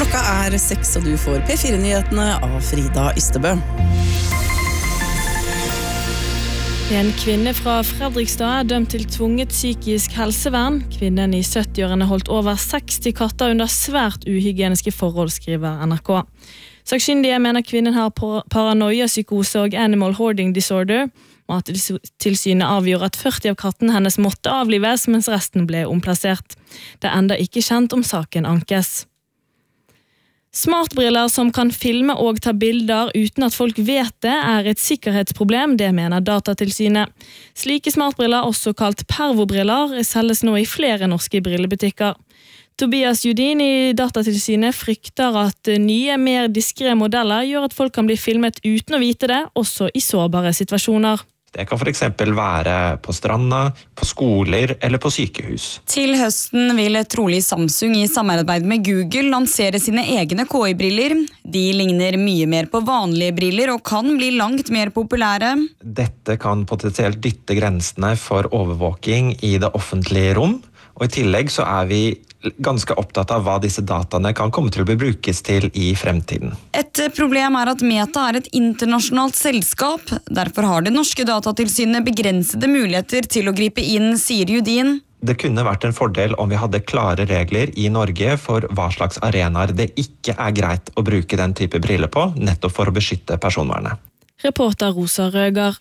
Klokka 6, og du får P4-nyhetene av Frida Ystebø. En kvinne fra Fredrikstad dømt til tvunget psykisk helsevern. Kvinnen i 70-årene holdt over 60 katter under svært uhygieniske forhold, skriver NRK. Sakkyndige mener kvinnen har paranoia-psykose og animal hoarding disorder. Mattilsynet avgjorde at 40 av kattene hennes måtte avlives, mens resten ble omplassert. Det er enda ikke kjent om saken ankes. Smartbriller som kan filme og ta bilder uten at folk vet det, er et sikkerhetsproblem, det mener Datatilsynet. Slike smartbriller, også kalt pervobriller, selges nå i flere norske brillebutikker. Tobias Judin i Datatilsynet frykter at nye, mer diskre modeller gjør at folk kan bli filmet uten å vite det, også i sårbare situasjoner. Det kan for eksempel være på stranda, på skoler eller på sykehus. Til høsten vil trolig Samsung i samarbeid med Google lansere sine egne KI-briller. De ligner mye mer på vanlige briller og kan bli langt mer populære. Dette kan potensielt dytte grensene for overvåking i det offentlige rom, og i tillegg så er vi ganske opptatt av hva disse dataene kan komme til å bli brukes til i fremtiden. Et problem er at Meta er et internasjonalt selskap. Derfor har det norske Datatilsynet begrensede muligheter til å gripe inn, sier Judin. Det kunne vært en fordel om vi hadde klare regler i Norge for hva slags arenaer det ikke er greit å bruke den type briller på, nettopp for å beskytte personvernet. Reporter Rosa Røger.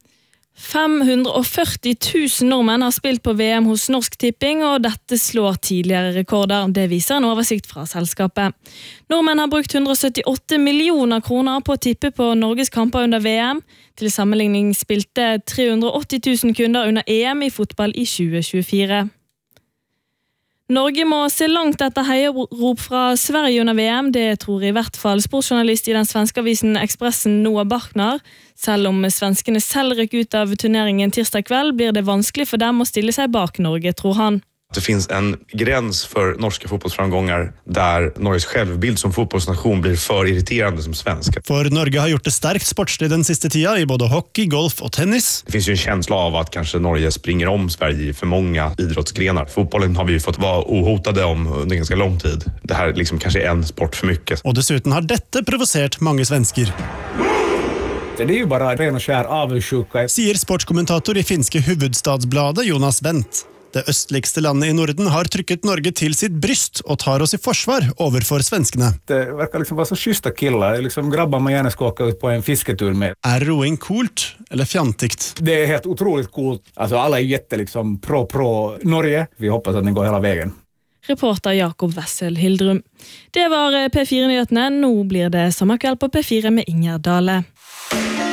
540 000 nordmenn har spilt på VM hos Norsk Tipping, og dette slår tidligere rekorder. Det viser en oversikt fra selskapet. Nordmenn har brukt 178 millioner kroner på å tippe på Norges kamper under VM. Til sammenligning spilte 380 000 kunder under EM i fotball i 2024. Norge må se langt etter heiarop fra Sverige under VM, det tror i hvert fall sportsjournalist i den svenske avisen Expressen Noah Bachner. Selv om svenskene selv røk ut av turneringen tirsdag kveld, blir det vanskelig for dem å stille seg bak Norge, tror han. Det finns en gräns för norska fotbollsframgångar där Norges självbild som fotbollsnation blir för irriterande som svenska. For Norge har gjort det starkt sportslig den siste tida i både hockey, golf och tennis. Det finns ju en känsla av att kanske Norge springer om Sverige i för många idrottsgrenar. Fotbollen har vi ju fått vara ohotade om under ganska lång tid. Det här liksom kanske är en sport för mycket. Og dessuten har dette provosert mange svensker. Det är ju bara ren och skär avundsjuka, sier sportskommentator i finske Hufvudstadsbladet Jonas Wendt. Det østligste landet i Norden har trykket Norge til sitt bryst og tar oss i forsvar overfor svenskene. Det verkar liksom vara så schyssta killar, liksom grabbar man gärna ska åka ut på en fisketur med. Er roing coolt eller fjantigt? Det är helt otroligt coolt. Alltså alla är jätte liksom pro Norge. Vi hoppas att den går hela vägen. Reporter Jakob Wessel Hildrum. Det var P4-nyhetene. Nå blir det sommerkveld på P4 med Inger Dale.